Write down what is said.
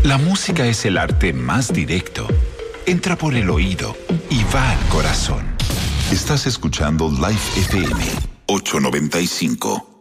La música es el arte más directo. Entra por el oído y va al corazón. Estás escuchando Live FM 895.